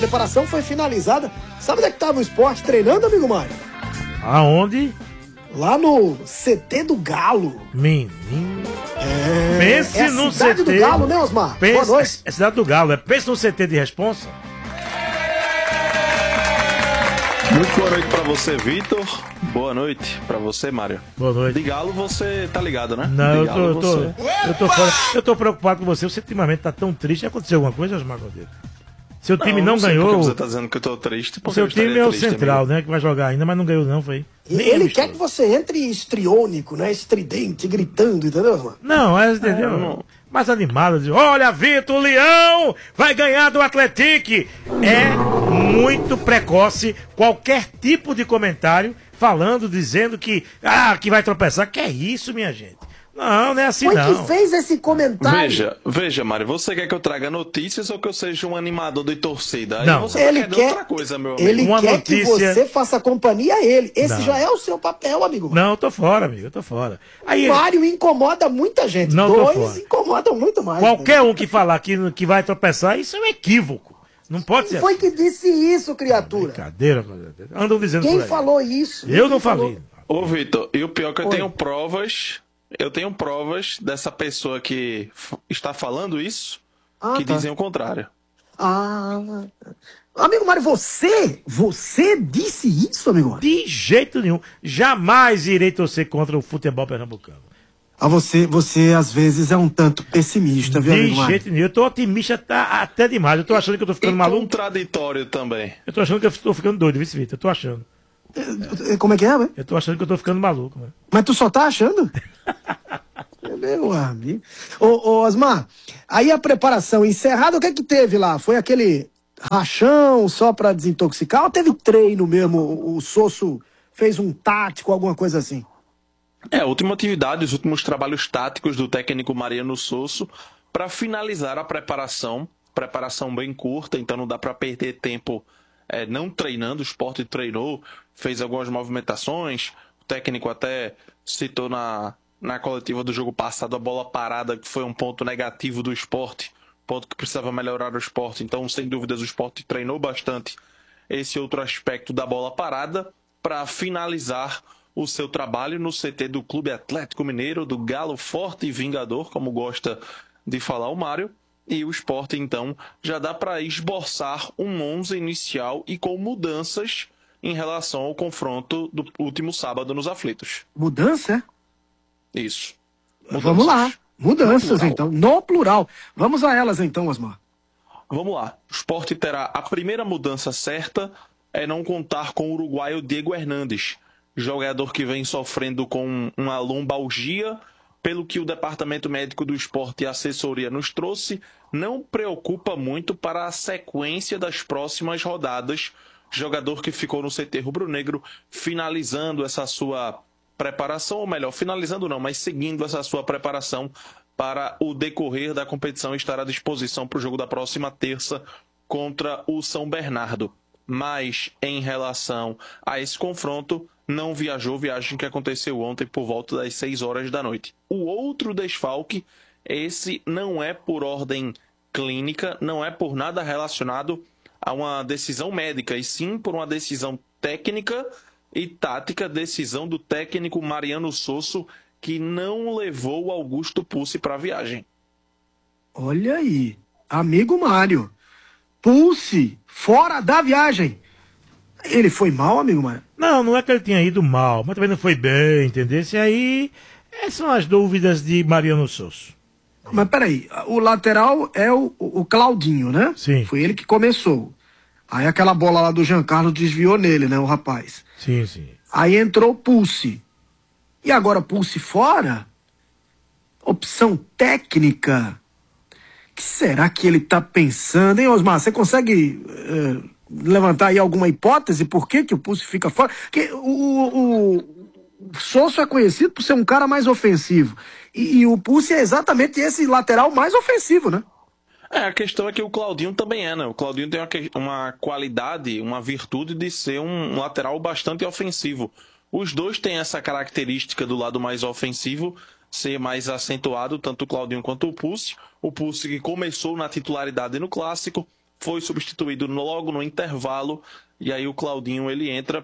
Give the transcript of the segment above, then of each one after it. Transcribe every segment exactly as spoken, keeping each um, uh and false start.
preparação foi finalizada. Sabe onde é que tava o Sport treinando, amigo Mário? Aonde? Lá no C T do Galo. Menino. É, Pense é a no cidade C T. do Galo, né, Osmar? Pense, Boa noite. É cidade do Galo, é. Pense no C T de responsa. Muito boa noite pra você, Vitor. Boa noite pra você, Mário. Boa noite. De Galo você tá ligado, né? Não, De eu Galo, tô, eu, tô, você... eu, tô fora, eu tô preocupado com você. Você ultimamente tá tão triste. Aconteceu alguma coisa, Osmar Cordeiro? Seu time não, não sei ganhou. porque você tá dizendo que eu tô triste. O seu eu time é o triste, Central, amigo. né? Que vai jogar ainda, mas não ganhou, não, foi? E ele quer que você entre estriônico, né? Estridente, gritando, entendeu, Osmar? Não, é, entendeu? É, não... Mais animado. Diz, olha, Vitor, o Leão vai ganhar do Atlético. É muito precoce qualquer tipo de comentário falando, dizendo que, ah, que vai tropeçar. Que é isso, minha gente? Não, não é assim, Foi não. que fez esse comentário. Veja, veja, Mário, você quer que eu traga notícias ou que eu seja um animador de torcida? Aí Não. você tá Ele querendo quer, outra coisa, meu amigo. ele Uma quer notícia- que você faça companhia a ele. Esse Não. já é o seu papel, amigo. Não, eu tô fora, amigo, eu tô fora. Aí, O Mário incomoda muita gente. Não, tô Dois fora. incomodam muito mais. qualquer né? um que falar que, que vai tropeçar, isso é um equívoco. Não pode Quem ser foi assim. que disse isso, criatura? Brincadeira, andam dizendo por Quem aí. falou isso? Eu Quem não falou? falei. Ô, Vitor, e o pior é que eu Oi. tenho provas... Eu tenho provas dessa pessoa que f- está falando isso, Ah, que tá. dizem o contrário. Ah, amigo Mário, você, você disse isso, amigo Mário? De jeito nenhum. Jamais irei torcer contra o futebol pernambucano. Ah, você, você às vezes é um tanto pessimista, viu, De amigo Mário? jeito nenhum. Eu tô otimista tá, até demais. Eu tô achando que eu tô E ficando maluco. contraditório também. Eu tô achando que eu tô ficando doido, vice Vitor. Eu tô achando. Eh, Como é que é, velho? Eu tô achando que eu tô ficando maluco, mano. Mas tu só tá achando? É, meu amigo. Ô, ô, Osmar, aí a preparação encerrada, o que é que teve lá? Foi aquele rachão só pra desintoxicar ou teve treino mesmo? O, o Sosso fez um tático, alguma coisa assim? É, a última atividade, os últimos trabalhos táticos do técnico Mariano Sosso para finalizar a preparação. Preparação bem curta, então não dá para perder tempo é, não treinando. O Sport treinou, fez algumas movimentações. O técnico até citou na, na coletiva do jogo passado a bola parada, que foi um ponto negativo do Sport, ponto que precisava melhorar o Sport. Então, sem dúvidas, o Sport treinou bastante esse outro aspecto da bola parada para finalizar o seu trabalho no C T do Clube Atlético Mineiro, do Galo Forte e Vingador, como gosta de falar o Mário. E o Sport, então, já dá para esboçar um onze inicial e com mudanças em relação ao confronto do último sábado nos Aflitos. Mudança? Isso. Vamos lá. Mudanças, No plural. então. No plural. Vamos a elas, então, Osmar. Vamos lá. O Sport terá a primeira mudança certa é não contar com o uruguaio Diego Hernandes, jogador que vem sofrendo com uma lombalgia, pelo que o departamento médico do Sport e a assessoria nos trouxe, não preocupa muito para a sequência das próximas rodadas. Jogador que ficou no C T rubro-negro, finalizando essa sua preparação, ou melhor, finalizando não, mas seguindo essa sua preparação para o decorrer da competição, estar à disposição para o jogo da próxima terça contra o São Bernardo. Mas, em relação a esse confronto, não viajou, viagem que aconteceu ontem por volta das seis horas da noite. O outro desfalque, esse não é por ordem clínica, não é por nada relacionado a uma decisão médica, e sim por uma decisão técnica e tática, decisão do técnico Mariano Sosso, que não levou o Augusto Pulse para a viagem. Olha aí. Amigo Mário. Pulse, fora da viagem. Ele foi mal, amigo Mário? Não, não é que ele tinha ido mal, mas também não foi bem, entendeu? E aí, essas são as dúvidas de Mariano Sosso. Mas peraí, o lateral é o, o Claudinho, né? Sim. Foi ele que começou. Aí aquela bola lá do Giancarlo desviou nele, né, o rapaz. Sim, sim. Aí entrou o Pulse. E agora Pulse fora? Opção técnica? O que será que ele tá pensando, hein, Osmar? Você consegue eh, levantar aí alguma hipótese por que, que o Pulse fica fora? Porque o, o, o Sosso é conhecido por ser um cara mais ofensivo. E, e o Pulse é exatamente esse lateral mais ofensivo, né? É, a questão é que o Claudinho também é, né? O Claudinho tem uma, que- uma qualidade, uma virtude de ser um, um lateral bastante ofensivo. Os dois têm essa característica do lado mais ofensivo ser mais acentuado, tanto o Claudinho quanto o Pulse. O Pulse que começou na titularidade no Clássico, foi substituído logo no intervalo, e aí o Claudinho ele entra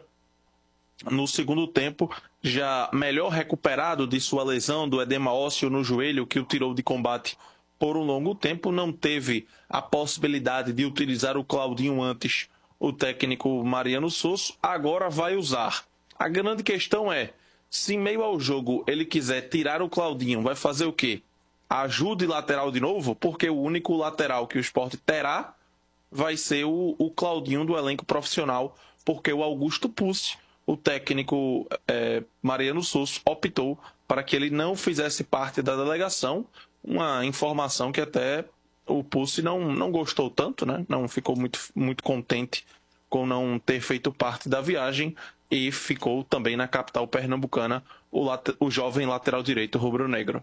no segundo tempo, já melhor recuperado de sua lesão do edema ósseo no joelho, que o tirou de combate por um longo tempo. Não teve a possibilidade de utilizar o Claudinho antes, o técnico Mariano Sosso, agora vai usar. A grande questão é, se em meio ao jogo ele quiser tirar o Claudinho, vai fazer o quê? Ajude lateral de novo? Porque o único lateral que o Sport terá vai ser o, o Claudinho do elenco profissional, porque o Augusto Pucci, o técnico é, Mariano Sosso, optou para que ele não fizesse parte da delegação, uma informação que até o Pucci não, não gostou tanto, né? Não ficou muito, muito contente com não ter feito parte da viagem, e ficou também na capital pernambucana o, late, o jovem lateral direito rubro-negro.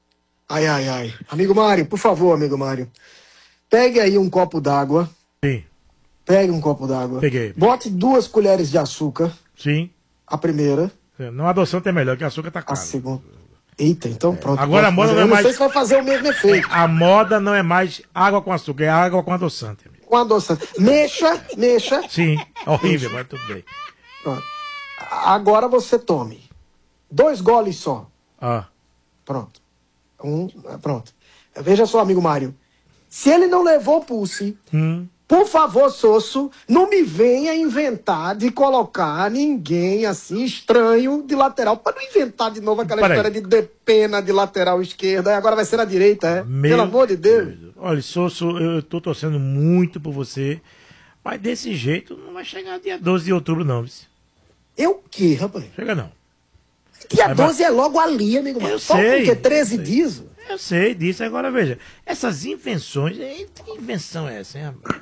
Ai, ai, ai. Amigo Mário, por favor, amigo Mário. Pegue aí um copo d'água. Sim. Pegue um copo d'água. Peguei. Bote duas colheres de açúcar. Sim. A primeira. Não, adoçante é melhor, que açúcar tá A caro. segunda. Eita, então pronto. Agora a moda Mas não é eu não mais- sei se vai fazer o mesmo efeito. A moda não é mais água com açúcar, é água com adoçante. Amigo. Com adoçante. Mexa, mexa. Sim, horrível, mas tudo bem. Pronto. Agora você tome. Dois goles só. Ah, Pronto. Um, pronto. Veja só, amigo Mário. Se ele não levou o Pucci, hum. por favor, Sosso, não me venha inventar de colocar ninguém assim estranho de lateral. Para não inventar de novo aquela Peraí. história de Depena de lateral esquerda. Agora vai ser na direita, é? Meu Pelo amor de Deus. Olha, Sosso, eu tô torcendo muito por você, mas desse jeito não vai chegar dia doze de outubro, não. Vice. Eu o quê, rapaz? Chega não. Dia Mas- doze é logo ali, amigo Mário. Eu Faltam sei, o quê? treze eu sei. dias? Eu sei disso, agora veja. Essas invenções, eita, que invenção é essa, hein, rapaz?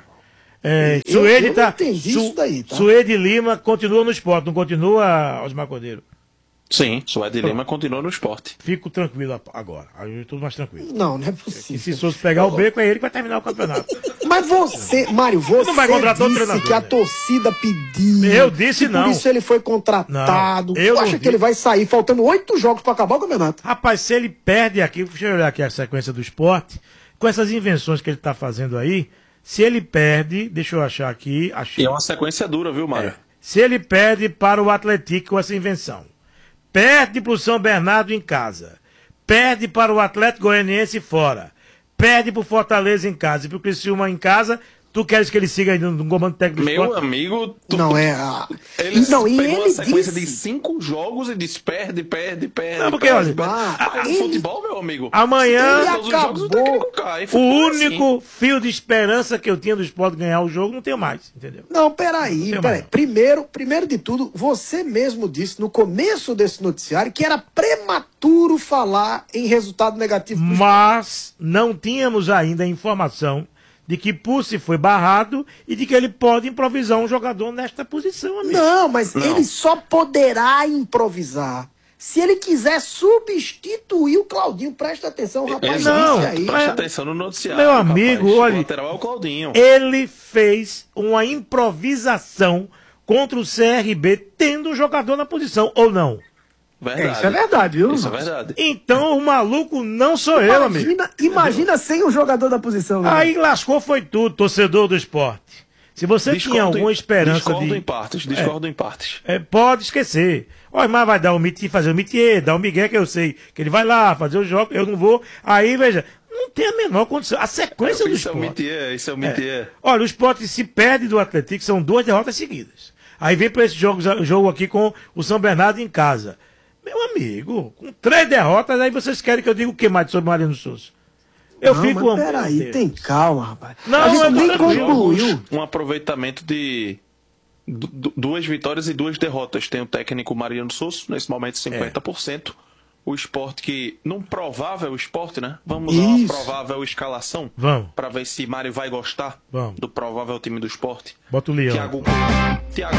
É, Eu- Suede eu não tá, entendi isso daí, tá? Suede Lima continua no esporte, não continua, Osmar Cordeiro? Sim, Suede Lima continua no Sport. Fico tranquilo agora, aí eu tô mais tranquilo. Não, não é E possível. se Souza pegar o beco, é ele que vai terminar o campeonato. Mas você, Mário, você Não vai contratar outro disse treinador, que a né? torcida pediu. Eu disse que não. Por isso ele foi contratado. Não, eu Tu não acha que disse. ele vai sair faltando oito jogos para acabar o campeonato? Rapaz, se ele perde aqui, deixa eu olhar aqui a sequência do esporte, com essas invenções que ele tá fazendo aí, se ele perde, deixa eu achar aqui, achei. E é uma sequência dura, viu, Mário? É. Se ele perde para o Atlético com essa invenção, perde para o São Bernardo em casa, perde para o Atlético Goianiense fora, perde para o Fortaleza em casa e para o Criciúma em casa, tu queres que ele siga ainda no comando técnico do Meu esporte? amigo, tu, Não é. A... ele E não, e pegou uma ele sequência disse. de cinco jogos e disse perde, perde, perde. Não, porque, perde, olha, perde. ah, Mas ele- futebol, meu amigo. Amanhã- se perde todos os jogos, o Acabou. técnico cai. O Futebol é assim. único fio de esperança que eu tinha do esporte ganhar o jogo, não tenho mais, entendeu? Não, peraí, tem peraí. mais. Primeiro, primeiro de tudo, você mesmo disse no começo desse noticiário que era prematuro falar em resultado negativo. pro Mas não tínhamos ainda a informação de que Pucci foi barrado e de que ele pode improvisar um jogador nesta posição, amigo. Não, mas Não. ele só poderá improvisar se ele quiser substituir o Claudinho. Presta atenção, rapaz. Não, disse aí. Presta pra- atenção no noticiário. Meu rapaz. amigo, O olha- lateral é o Claudinho. Ele fez uma improvisação contra o C R B tendo um jogador na posição, ou não? Verdade. É, isso é verdade, viu? Isso é Marcos? verdade. Então o maluco não sou eu, amigo. Imagina, imagina sem o jogador da posição. né? Aí lascou foi tudo, torcedor do esporte. Se você Discordo tinha alguma em- esperança discordo de... em partes, discordo em partes. É, pode esquecer. Olha, mas vai dar o miti, fazer o métier, dar o migué que eu sei, que ele vai lá fazer o jogo, eu não vou. Aí, veja, não tem a menor condição. A sequência do Isso é o esporte. métier, isso é o métier. Olha, o esporte se perde do Atlético, são duas derrotas seguidas. Aí vem para esse jogo, jogo aqui com o São Bernardo em casa. Meu amigo, com três derrotas, aí vocês querem que eu diga o que mais sobre Mariano Souza? Eu não, fico... mas meu peraí, Deus. tem calma, rapaz. Não, a gente eu tô nem tranquilo. concluiu. Um aproveitamento de du- du- duas vitórias e duas derrotas. Tem o técnico Mariano Souza, nesse momento cinquenta por cento. O Sport que, num provável Sport, né? Vamos a uma Isso. provável escalação. Vamos. Para ver se Mário vai gostar Vamos. do provável time do Sport. Bota o leão. Thiago, Thiago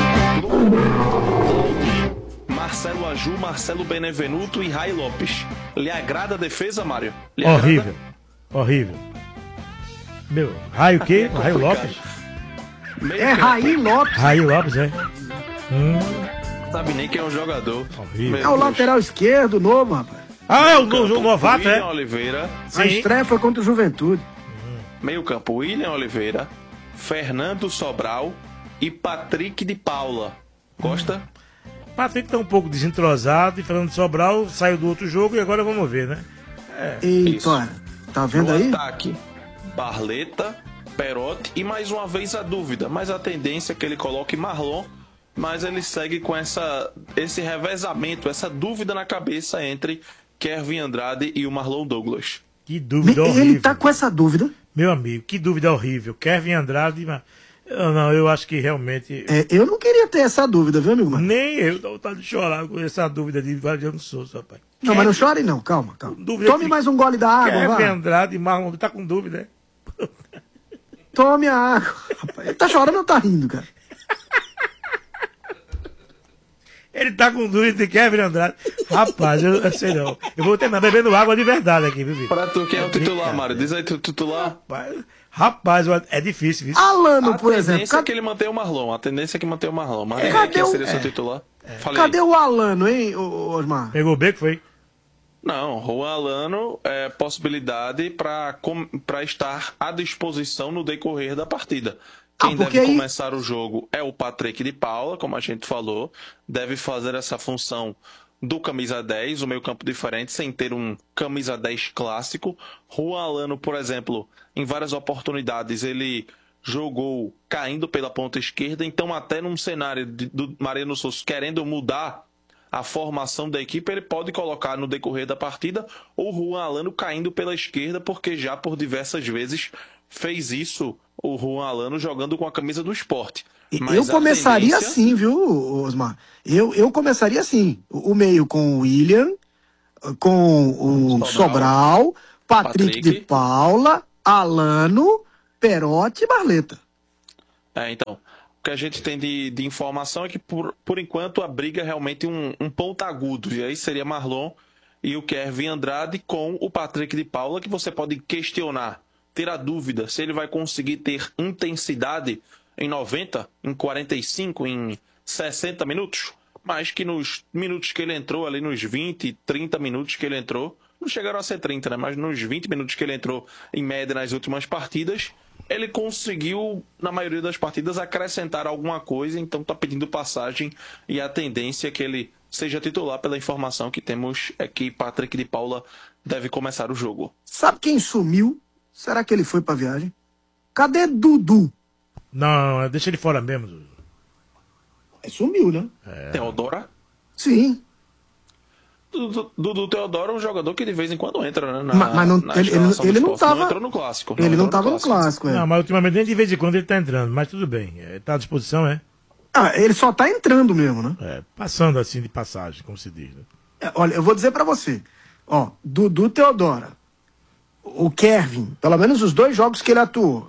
Claudinho, Marcelo Aju, Marcelo Benevenuto e Rai Lopes. Lhe agrada a defesa, Mário? Lhe agrada? Horrível. Horrível. Meu, Raio o quê? É Raio complicado. Lopes? Meio É campo. Raí Lopes. Raio Lopes, é. Hum, Não sabe nem quem é o jogador. Horrível. Meu É o Deus. lateral esquerdo novo, rapaz. ah, é o, Campo, no, o novato, William é? Oliveira. A Sim. estreia foi contra o Juventude. Meio campo, William Oliveira, Fernando Sobral e Patrick de Paula. Gosta? Hum. Patrick tá um pouco desentrosado e Fernando Sobral saiu do outro jogo e agora vamos ver, né? É. Eita, tá vendo no aí? Ataque, Barleta, Perotti e mais uma vez a dúvida, mas a tendência é que ele coloque Marlon, mas ele segue com essa, esse revezamento, essa dúvida na cabeça entre Kevin Andrade e o Marlon Douglas. Que dúvida ele horrível. Ele tá com essa dúvida? Meu amigo, que dúvida horrível. Kevin Andrade, mas... Eu, não, eu acho que realmente... É, eu não queria ter essa dúvida, viu, amigo? Mano? Nem eu, dá vontade de chorar com essa dúvida de Variano Souza, rapaz. Não, Kevin... mas não chore não, calma, calma. Dúvida Tome que... mais um gole da água, Kevin vai. Andrade e Marlon, tá com dúvida, é? Tome a água. Rapaz, ele tá chorando ou tá rindo, cara? Ele tá com dúvida de Kevin Andrade. Rapaz, eu, eu sei não. Eu vou terminar bebendo água de verdade aqui, viu, Vitor? Pra tu, quem é o titular, Mário? Diz aí o titular. Rapaz, rapaz, é difícil, viu? Alano, por exemplo. A tendência é que ele mantenha o Marlon. A tendência é que mantenha o Marlon. Mas é, cadê quem o... seria o seu é. titular? É. Cadê aí o Alano, hein, Osmar? Pegou o beco, foi? Não, Juan Alano é possibilidade para com... estar à disposição no decorrer da partida. Quem ah, deve aí... começar o jogo é o Patrick de Paula, como a gente falou. Deve fazer essa função do camisa dez, o meio campo diferente, sem ter um camisa dez clássico. Juan Alano, por exemplo, em várias oportunidades, ele jogou caindo pela ponta esquerda. Então, até num cenário de, do Mariano Souza querendo mudar a formação da equipe, ele pode colocar no decorrer da partida o Juan Alano caindo pela esquerda, porque já por diversas vezes fez isso o Juan Alano jogando com a camisa do Sport. Mas eu começaria tendência... assim, viu, Osmar? Eu, eu começaria assim. O meio com o William, com o Sobral, Sobral Patrick, Patrick de Paula, Alano, Perotti e Barleta. É, então... O que a gente tem de, de informação é que, por, por enquanto, a briga é realmente um, um ponto agudo. E aí seria Marlon e o Kevin Andrade com o Patrick de Paula, que você pode questionar, ter a dúvida se ele vai conseguir ter intensidade em noventa, em quarenta e cinco, em sessenta minutos. Mas que nos minutos que ele entrou, ali nos vinte, trinta minutos que ele entrou, não chegaram a ser trinta, né? Mas nos vinte minutos que ele entrou, em média, nas últimas partidas... ele conseguiu, na maioria das partidas, acrescentar alguma coisa, então está pedindo passagem e a tendência é que ele seja titular pela informação que temos é que Patrick de Paula deve começar o jogo. Sabe quem sumiu? Será que ele foi para viagem? Cadê Dudu? Não, deixa ele fora mesmo. Ele sumiu, né? É... Teodora? Sim. Dudu, Dudu Teodoro é um jogador que de vez em quando entra, né? Na, mas, mas não, na ele, ele, ele não tava. Não entrou no clássico. Ele não, não tava no clássico, clássico é. Não, mas ultimamente nem de vez em quando ele tá entrando, mas tudo bem. Ele tá à disposição, é? Ah, ele só tá entrando mesmo, né? É, passando assim de passagem, como se diz. Né? É, olha, eu vou dizer pra você. Ó, Dudu Teodora, o Kevin, pelo menos os dois jogos que ele atuou.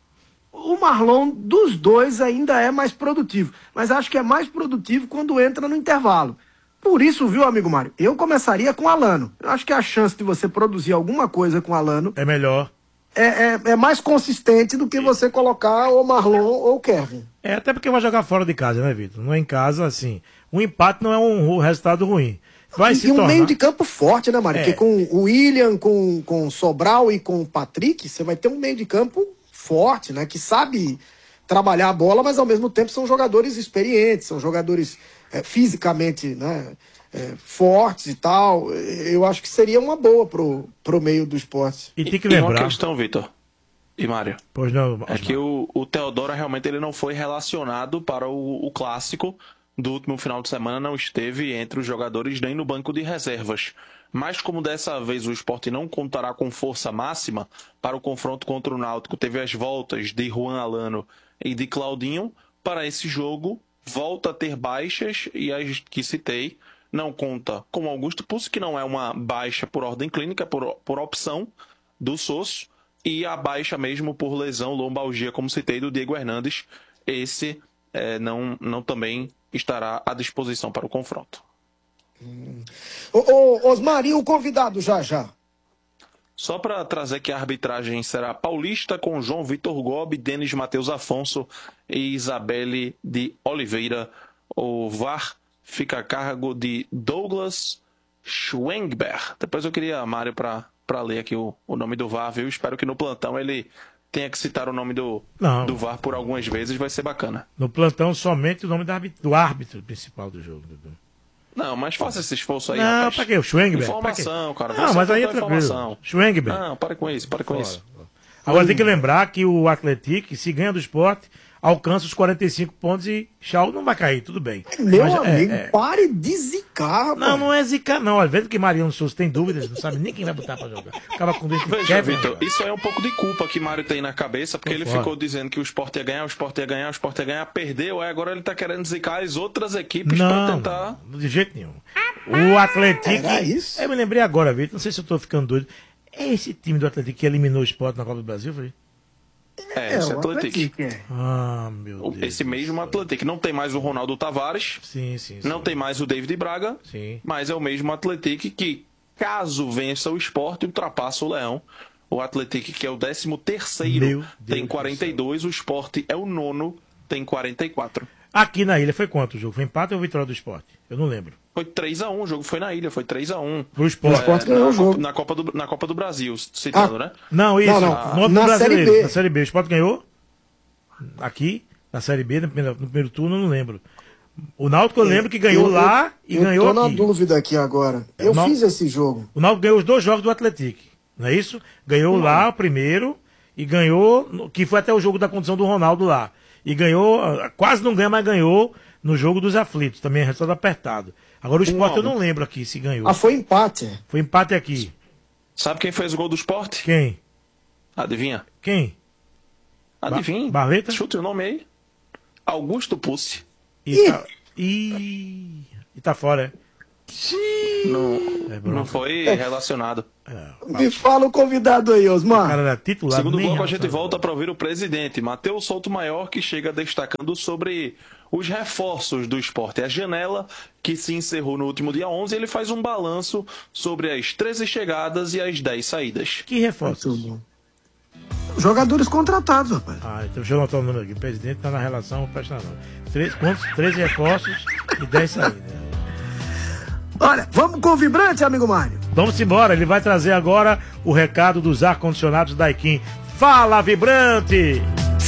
O Marlon, dos dois, ainda é mais produtivo. Mas acho que é mais produtivo quando entra no intervalo. Por isso, viu, amigo Mário, eu começaria com o Alano. Eu acho que a chance de você produzir alguma coisa com o Alano... É melhor. É, é, é mais consistente do que você colocar o Marlon ou o Kevin. É, até porque vai jogar fora de casa, né, Vitor? Não é em casa, assim. Um empate não é um resultado ruim. Vai e se e um tornar... meio de campo forte, né, Mário? É. Porque com o William, com, com o Sobral e com o Patrick, você vai ter um meio de campo forte, né? Que sabe trabalhar a bola, mas ao mesmo tempo são jogadores experientes, são jogadores... É, fisicamente, né, é, fortes e tal, eu acho que seria uma boa pro, pro meio do esporte. E tem que e lembrar... uma questão, Vitor e Mário, pois não, é que o, o Teodoro realmente ele não foi relacionado para o, o clássico do último final de semana, não esteve entre os jogadores nem no banco de reservas. Mas como dessa vez o Sport não contará com força máxima para o confronto contra o Náutico, teve as voltas de Juan Alano e de Claudinho, para esse jogo volta a ter baixas, e as que citei não conta com Augusto Pucci, que não é uma baixa por ordem clínica, por, por opção do Sosso, e a baixa mesmo por lesão, lombalgia, como citei, do Diego Hernandes. Esse é, não, não também estará à disposição para o confronto. Hum. Ô, ô, Osmar, e o convidado já já? Só para trazer que a arbitragem será Paulista com João Vitor Gobi, Denis Matheus Afonso e Isabelle de Oliveira. O V A R fica a cargo de Douglas Schwengber. Depois eu queria, Mário, para ler aqui o, o nome do V A R, viu? Espero que no plantão ele tenha que citar o nome do, Não. do V A R por algumas vezes, vai ser bacana. No plantão, somente o nome do árbitro, do árbitro principal do jogo, Dudu. Não, mas faça esse esforço aí, Não, rapaz. pra quê? O Schwengberg? Informação, cara. Não, Você mas aí é plantou tranquilo. informação. Schwengberg. Não, para com isso, para com Fora. isso. Agora tem que lembrar que o Atlético, se ganha do Sport, alcança os quarenta e cinco pontos e Shaw não vai cair, tudo bem. Meu Mas, amigo, é, é... pare de zicar, rapaz. Não, não é zicar, não. Às vezes que Mariano Souza tem dúvidas, não sabe nem quem vai botar pra jogar. Acaba com dente Veja, Kevin, Vitor, agora. isso aí é um pouco de culpa que Mário tem na cabeça, porque Tô ele fora. ficou dizendo que o Sport ia ganhar, o Sport ia ganhar, o Sport ia ganhar, perdeu, aí agora ele tá querendo zicar as outras equipes pra Não, tentar... não, de jeito nenhum. O Atlético... Era isso? Eu me lembrei agora, Vitor, não sei se eu tô ficando doido. É esse time do Atlético que eliminou o Sport na Copa do Brasil, foi? É, esse o Atlético. é. Ah, meu Deus. Esse mesmo Atlético. Não tem mais o Ronaldo Tavares, Sim, sim, sim. não tem mais o David Braga, Sim. mas é o mesmo Atlético que, caso vença o Sport, ultrapassa o Leão. O Atlético, que é o décimo terceiro, Meu tem Deus quarenta e dois, o Sport é o nono, tem quarenta e quatro. Aqui na ilha foi quanto o jogo? Foi empate ou vitória do Sport? Eu não lembro. Foi três a um, o jogo foi na ilha, foi três a um. Pro Sport. O Sport É, ganhou na, o jogo. Copa, na, Copa do, na Copa do Brasil, citando, Ah. né? Não, isso. Não, não. No outro Na brasileiro, Série B. Na Série B. O Sport ganhou aqui, na Série B, no primeiro, no primeiro turno, eu não lembro. O Náutico eu lembro que ganhou Eu- lá e eu ganhou tô na aqui. dúvida aqui agora. Eu Não. fiz esse jogo. O Náutico ganhou os dois jogos do Atlético, não é isso? Ganhou lá o primeiro e ganhou, no- que foi até o jogo da condição do Ronaldo lá. E ganhou, ah, quase não ganha, mas ganhou no jogo dos aflitos, também é resultado apertado. Agora o Sport eu não lembro aqui se ganhou. Ah, foi empate. Foi empate aqui. Sabe quem fez o gol do Sport? Quem? Adivinha? Quem? Adivinha? Ba- Barleta? Chute o nome aí. Augusto Pucci. E tá, e, e tá fora, é? Não, É, não bronca. foi relacionado. Me fala o convidado aí, O Osmar. cara era titular. Segundo nem bloco, a gente relacionado. volta para ouvir o presidente, Matheus Souto Maior, que chega destacando sobre os reforços do esporte. A janela que se encerrou no último dia onze, ele faz um balanço sobre as treze chegadas e as dez saídas. Que reforço? Muito bom. Jogadores contratados, rapaz. Ah, então deixa eu anotar o número aqui. O presidente tá na relação, presta não. Três, quantos? treze reforços e dez saídas. Olha, vamos com o vibrante, amigo Mário. Vamos embora, ele vai trazer agora o recado dos ar-condicionados Daikin. Fala, Vibrante!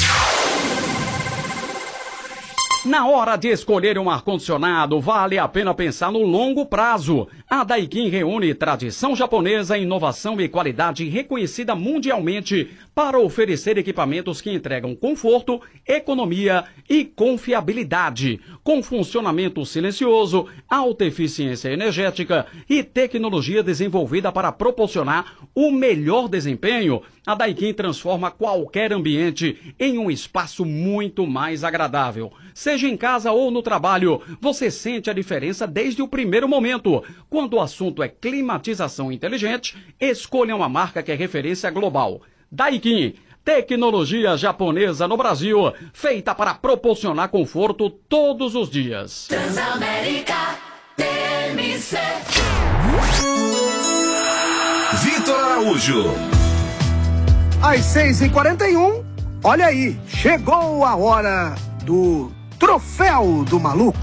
Na hora de escolher um ar-condicionado, vale a pena pensar no longo prazo. A Daikin reúne tradição japonesa, inovação e qualidade reconhecida mundialmente para oferecer equipamentos que entregam conforto, economia e confiabilidade, com funcionamento silencioso, alta eficiência energética e tecnologia desenvolvida para proporcionar o melhor desempenho. A Daikin transforma qualquer ambiente em um espaço muito mais agradável. Seja em casa ou no trabalho, você sente a diferença desde o primeiro momento. Quando o assunto é climatização inteligente, escolha uma marca que é referência global. Daikin, tecnologia japonesa no Brasil, feita para proporcionar conforto todos os dias. Transamérica T M C. Vitor Araújo. Às seis e quarenta e um, olha aí, chegou a hora do Troféu do Maluco.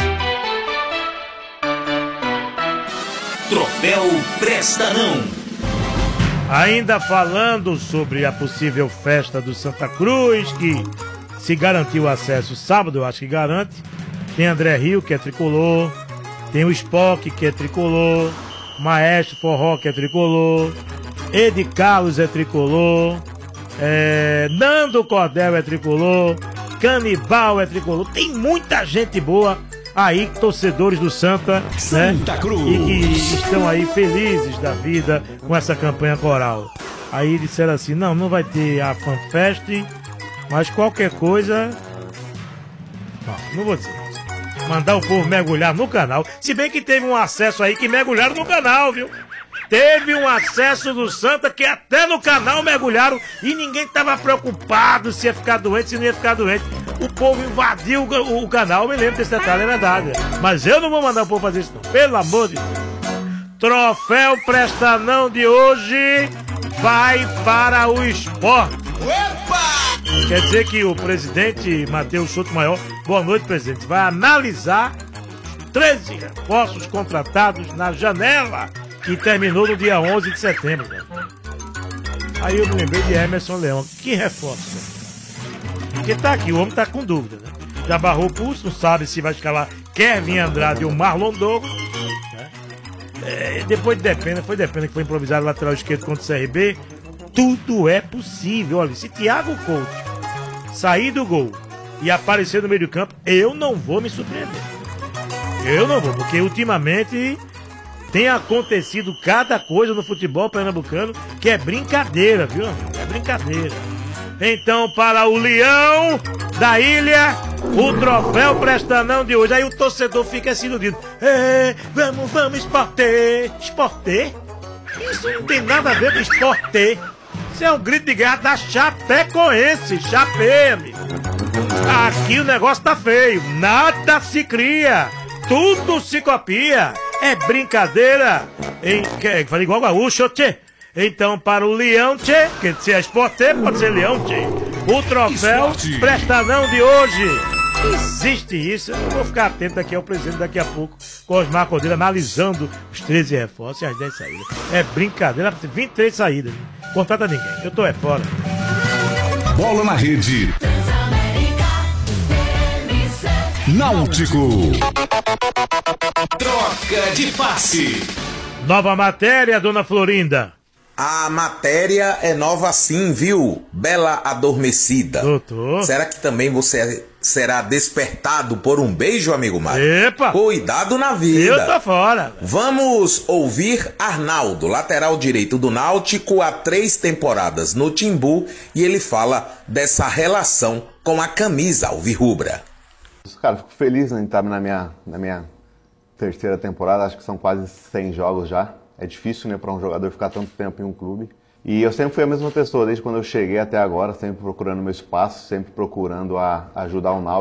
Troféu Presta Não. Ainda falando sobre a possível festa do Santa Cruz, que se garantiu acesso sábado, eu acho que garante. Tem André Rio, que é tricolor. Tem o Spock, que é tricolor. Maestro Forró, que é tricolor. Edi Carlos é tricolor. É... Nando Cordel é tricolor. Canibal é tricolor. Tem muita gente boa aí, torcedores do Santa, Santa né? Cruz. E que estão aí felizes da vida com essa campanha coral. Aí disseram assim, não, não vai ter a FanFest, mas qualquer coisa... Não, não vou dizer isso. Mandar o povo mergulhar no canal. Se bem que teve um acesso aí que mergulharam no canal, viu? Teve um acesso do Santa que até no canal mergulharam e ninguém tava preocupado se ia ficar doente, se não ia ficar doente. O povo invadiu o, o canal, eu me lembro desse detalhe, é verdade. Mas eu não vou mandar o povo fazer isso não, pelo amor de Deus. Troféu Presta Não de hoje vai para o esporte. Quer dizer que o presidente Matheus Souto Maior, boa noite, presidente, vai analisar treze reforços contratados na janela que terminou no dia onze de setembro. Né? Aí eu me lembrei de Emerson Leão. Que reforço. Porque tá aqui, o homem tá com dúvida, né? Já barrou o pulso, não sabe se vai escalar Kevin Andrade ou Marlon Douglas. Né? É, depois de Depena, foi Depena que foi improvisado lateral esquerdo contra o C R B. Tudo é possível. Olha, se Thiago Couto sair do gol e aparecer no meio do campo, eu não vou me surpreender. Eu não vou, porque ultimamente tem acontecido cada coisa no futebol pernambucano que é brincadeira, viu? É brincadeira. Então, para o Leão da Ilha, o troféu Prestanão de hoje. Aí o torcedor fica assim iludido. É, vamos, vamos, Esporte. Esporte? Isso não tem nada a ver com Esporte. Isso é um grito de guerra da Chapecoense. Chapé, amigo. Aqui o negócio tá feio. Nada se cria. Tudo se copia. É brincadeira. Em, que, falei igual gaúcho, tchê. Então, para o Leão, tchê, que se é Esporte, pode ser Leão, tchê. O troféu Esporte. Prestanão de hoje. Existe isso. Eu vou ficar atento aqui ao presidente daqui a pouco, com Osmar Cordeiro, analisando os treze reforços e as dez saídas. É brincadeira, vinte e três saídas. Contrata ninguém. Eu tô é fora. Bola na rede. Náutico. Troca de passe. Nova matéria, dona Florinda. A matéria é nova sim, viu? Bela adormecida. Doutor. Será que também você será despertado por um beijo, amigo Mário? Epa! Cuidado na vida. Eu tô fora. Vamos ouvir Arnaldo, lateral direito do Náutico, há três temporadas no Timbu, e ele fala dessa relação com a camisa alvirrubra. Cara, fico feliz em estar na minha, na minha terceira temporada, acho que são quase cem jogos já. É difícil, né, para um jogador ficar tanto tempo em um clube. E eu sempre fui a mesma pessoa, desde quando eu cheguei até agora, sempre procurando meu espaço, sempre procurando a, ajudar o Náutico.